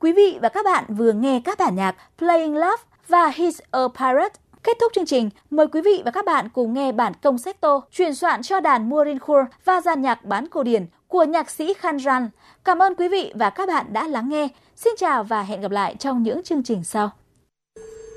Quý vị và các bạn vừa nghe các bản nhạc Playing Love và He's a Pirate. Kết thúc chương trình, mời quý vị và các bạn cùng nghe bản concerto truyền soạn cho đàn Maureenkhor và dàn nhạc bán cổ điển của nhạc sĩ Khanjan. Cảm ơn quý vị và các bạn đã lắng nghe. Xin chào và hẹn gặp lại trong những chương trình sau.